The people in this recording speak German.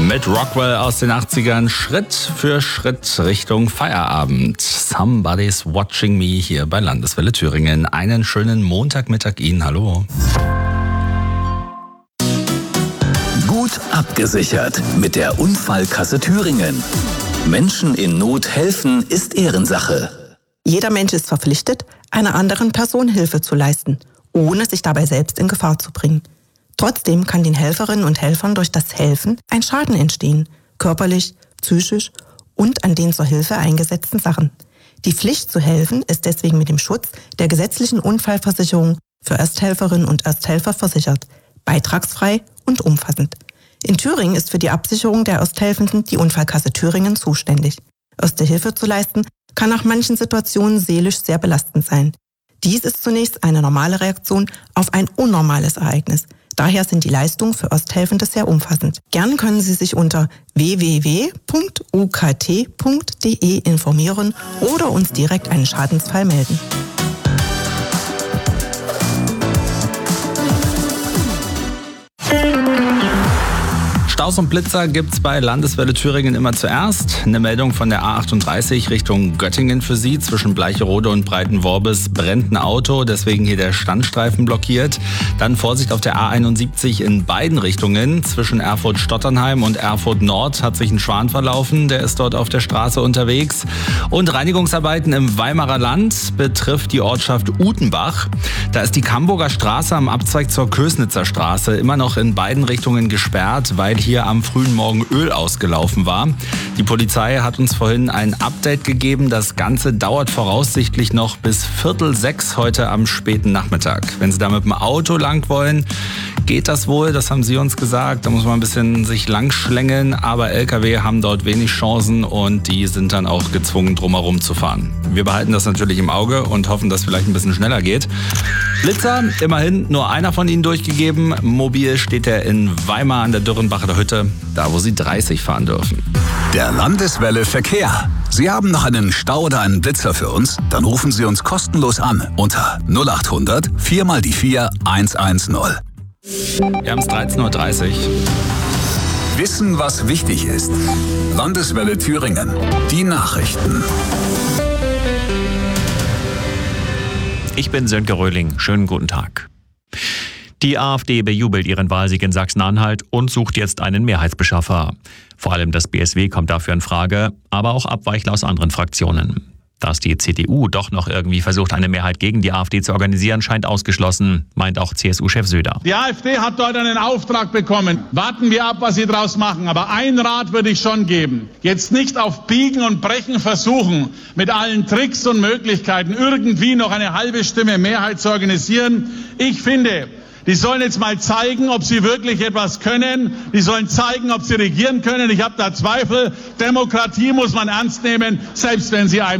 Mit Rockwell aus den 80ern Schritt für Schritt Richtung Feierabend. Somebody's Watching Me hier bei Landeswelle Thüringen. Einen schönen Montagmittag Ihnen. Hallo. Gut abgesichert mit der Unfallkasse Thüringen. Menschen in Not helfen ist Ehrensache. Jeder Mensch ist verpflichtet, einer anderen Person Hilfe zu leisten, ohne sich dabei selbst in Gefahr zu bringen. Trotzdem kann den Helferinnen und Helfern durch das Helfen ein Schaden entstehen, körperlich, psychisch und an den zur Hilfe eingesetzten Sachen. Die Pflicht zu helfen ist deswegen mit dem Schutz der gesetzlichen Unfallversicherung für Ersthelferinnen und Ersthelfer versichert, beitragsfrei und umfassend. In Thüringen ist für die Absicherung der Ersthelfenden die Unfallkasse Thüringen zuständig. Erste Hilfe zu leisten kann nach manchen Situationen seelisch sehr belastend sein. Dies ist zunächst eine normale Reaktion auf ein unnormales Ereignis. Daher sind die Leistungen für Ersthelfende sehr umfassend. Gern können Sie sich unter www.ukt.de informieren oder uns direkt einen Schadensfall melden. Staus und Blitzer gibt's bei Landeswelle Thüringen immer zuerst. Eine Meldung von der A38 Richtung Göttingen für Sie. Zwischen Bleicherode und Breitenworbis brennt ein Auto, deswegen hier der Standstreifen blockiert. Dann Vorsicht auf der A71 in beiden Richtungen. Zwischen Erfurt-Stotternheim und Erfurt-Nord hat sich ein Schwan verlaufen. Der ist dort auf der Straße unterwegs. Und Reinigungsarbeiten im Weimarer Land betrifft die Ortschaft Utenbach. Da ist die Camburger Straße am Abzweig zur Kösnitzer Straße immer noch in beiden Richtungen gesperrt, weil hier am frühen Morgen Öl ausgelaufen war. Die Polizei hat uns vorhin ein Update gegeben. Das Ganze dauert voraussichtlich noch bis 5:45 heute am späten Nachmittag. Wenn Sie da mit dem Auto lang wollen, geht das wohl, das haben Sie uns gesagt. Da muss man ein bisschen sich langschlängeln, aber LKW haben dort wenig Chancen und die sind dann auch gezwungen, drumherum zu fahren. Wir behalten das natürlich im Auge und hoffen, dass es vielleicht ein bisschen schneller geht. Blitzer, immerhin nur einer von Ihnen durchgegeben. Mobil steht er in Weimar an der Dürrenbacher Hütte, da wo Sie 30 fahren dürfen. Der Landeswelle Verkehr. Sie haben noch einen Stau oder einen Blitzer für uns? Dann rufen Sie uns kostenlos an unter 0800 4 mal die 4 110. Wir haben es 13:30 Uhr. Wissen, was wichtig ist. Landeswelle Thüringen. Die Nachrichten. Ich bin Sönke Röhling. Schönen guten Tag. Die AfD bejubelt ihren Wahlsieg in Sachsen-Anhalt und sucht jetzt einen Mehrheitsbeschaffer. Vor allem das BSW kommt dafür in Frage, aber auch Abweichler aus anderen Fraktionen. Dass die CDU doch noch irgendwie versucht, eine Mehrheit gegen die AfD zu organisieren, scheint ausgeschlossen, meint auch CSU-Chef Söder. Die AfD hat dort einen Auftrag bekommen. Warten wir ab, was sie daraus machen. Aber ein Rat würde ich schon geben. Jetzt nicht auf Biegen und Brechen versuchen, mit allen Tricks und Möglichkeiten irgendwie noch eine halbe Stimme Mehrheit zu organisieren. Ich finde, die sollen jetzt mal zeigen, ob sie wirklich etwas können. Die sollen zeigen, ob sie regieren können. Ich habe da Zweifel. Demokratie muss man ernst nehmen, selbst wenn sie einem